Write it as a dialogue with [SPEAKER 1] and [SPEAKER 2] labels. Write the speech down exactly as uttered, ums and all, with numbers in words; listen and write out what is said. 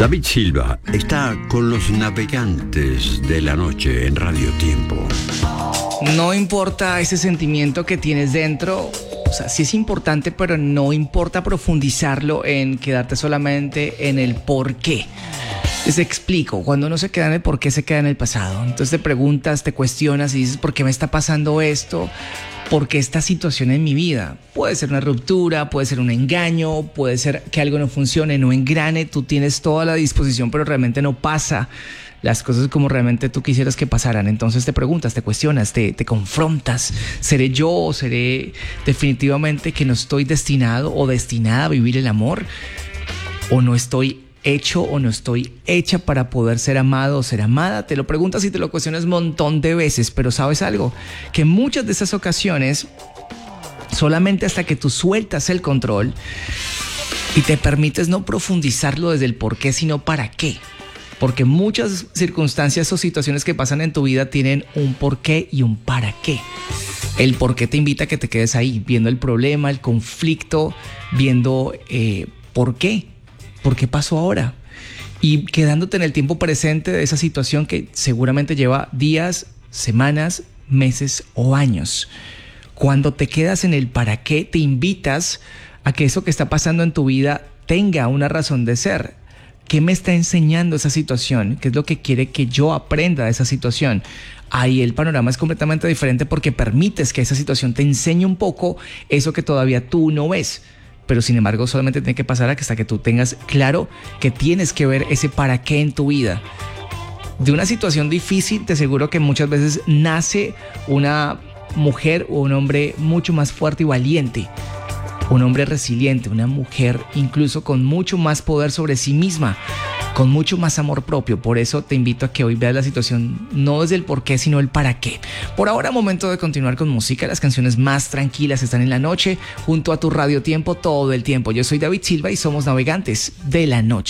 [SPEAKER 1] David Silva está con los navegantes de la noche en Radio Tiempo.
[SPEAKER 2] No importa ese sentimiento que tienes dentro, o sea, sí es importante, pero no importa profundizarlo en quedarte solamente en el por qué. Les explico, cuando uno se queda en el por qué, se queda en el pasado. Entonces te preguntas, te cuestionas y dices, ¿por qué me está pasando esto? ¿Por qué esta situación en mi vida? Puede ser una ruptura, puede ser un engaño, puede ser que algo no funcione, no engrane. Tú tienes toda la disposición, pero realmente no pasa las cosas como realmente tú quisieras que pasaran. Entonces te preguntas, te cuestionas, te, te confrontas. ¿Seré yo o seré definitivamente que no estoy destinado o destinada a vivir el amor? ¿O no estoy hecho o no estoy hecha para poder ser amado o ser amada? Te lo preguntas y te lo cuestionas un montón de veces, pero ¿sabes algo? Que en muchas de esas ocasiones, solamente hasta que tú sueltas el control y te permites no profundizarlo desde el por qué, sino para qué. Porque muchas circunstancias o situaciones que pasan en tu vida tienen un por qué y un para qué. El por qué te invita a que te quedes ahí, viendo el problema, el conflicto, viendo eh, por qué. ¿Por qué pasó ahora? Y quedándote en el tiempo presente de esa situación que seguramente lleva días, semanas, meses o años. Cuando te quedas en el para qué, te invitas a que eso que está pasando en tu vida tenga una razón de ser. ¿Qué me está enseñando esa situación? ¿Qué es lo que quiere que yo aprenda de esa situación? Ahí el panorama es completamente diferente porque permites que esa situación te enseñe un poco eso que todavía tú no ves. Pero sin embargo solamente tiene que pasar hasta que tú tengas claro que tienes que ver ese para qué en tu vida. De una situación difícil te aseguro que muchas veces nace una mujer o un hombre mucho más fuerte y valiente. Un hombre resiliente, una mujer incluso con mucho más poder sobre sí misma, con mucho más amor propio. Por eso te invito a que hoy veas la situación no desde el por qué, sino el para qué. Por ahora, momento de continuar con música. Las canciones más tranquilas están en la noche, junto a tu Radio Tiempo todo el tiempo. Yo soy David Silva y somos Navegantes de la Noche.